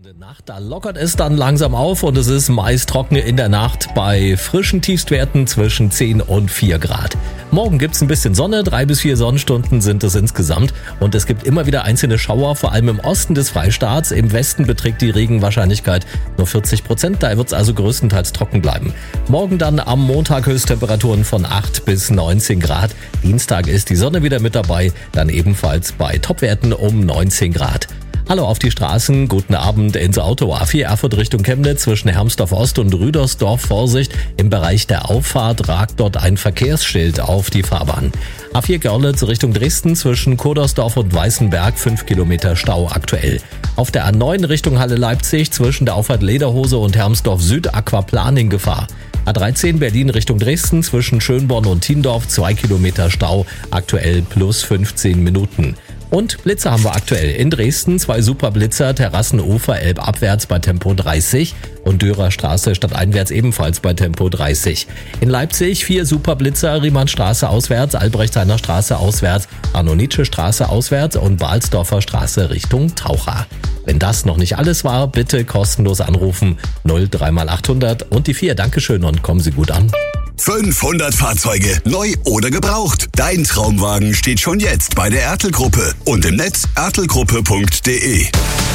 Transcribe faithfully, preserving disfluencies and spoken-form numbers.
kommende Nacht, da lockert es dann langsam auf und es ist meist trocken in der Nacht bei frischen Tiefstwerten zwischen zehn und vier Grad. Morgen gibt's ein bisschen Sonne, drei bis vier Sonnenstunden sind es insgesamt und es gibt immer wieder einzelne Schauer, vor allem im Osten des Freistaats. Im Westen beträgt die Regenwahrscheinlichkeit nur vierzig Prozent, da wird's also größtenteils trocken bleiben. Morgen dann am Montag Höchsttemperaturen von acht bis neunzehn Grad. Dienstag ist die Sonne wieder mit dabei, dann ebenfalls bei Topwerten um neunzehn Grad. Hallo auf die Straßen, guten Abend ins Auto. A vier Erfurt Richtung Chemnitz zwischen Hermsdorf Ost und Rüdersdorf. Vorsicht, im Bereich der Auffahrt ragt dort ein Verkehrsschild auf die Fahrbahn. A vier Görlitz Richtung Dresden zwischen Kodersdorf und Weißenberg, fünf Kilometer Stau aktuell. Auf der A neun Richtung Halle Leipzig zwischen der Auffahrt Lederhose und Hermsdorf Süd Aquaplaning Gefahr. A dreizehn Berlin Richtung Dresden zwischen Schönborn und Tiendorf, zwei Kilometer Stau, aktuell plus fünfzehn Minuten. Und Blitzer haben wir aktuell in Dresden, zwei Superblitzer, Terrassenufer, Elbabwärts bei Tempo dreißig und Dürerstraße stadteinwärts ebenfalls bei Tempo dreißig. In Leipzig vier Superblitzer, Riemannstraße auswärts, Albrechtshainer Straße auswärts, Arno-Nietzsche Straße auswärts und Balsdorfer Straße Richtung Taucher. Wenn das noch nicht alles war, bitte kostenlos anrufen null drei mal achthundert und die vier. Dankeschön und kommen Sie gut an. fünfhundert Fahrzeuge, neu oder gebraucht. Dein Traumwagen steht schon jetzt bei der Ertl-Gruppe und im Netz ertlgruppe punkt de.